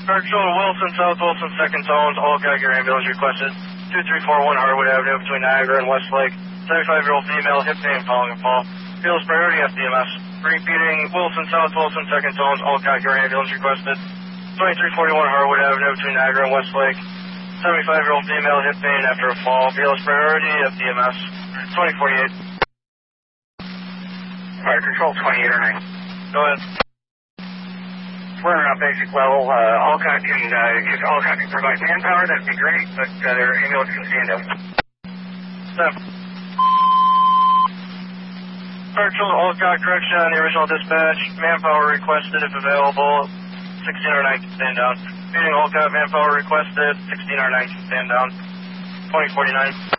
Virtual Wilson, South Wilson, second tones, all got your ambulance requested. 2341 Harwood Avenue between Niagara and Westlake. 75-year-old female, hip pain following a fall. Feels priority FDMS. Repeating Wilson, South Wilson, second tones, all got your ambulance requested. 2341 Harwood Avenue between Niagara and Westlake. 75-year-old female, hip pain after a fall. Feels priority FDMS. 2048. Fire control 28 or 9. Go ahead. We're on basic level. Alcott can provide manpower, that'd be great, but their ambulance can stand up. Virtual Alcott correction on the original dispatch. Manpower requested if available. 1609 can stand down. Meeting Alcott, manpower requested. 1609 can stand down. 2049.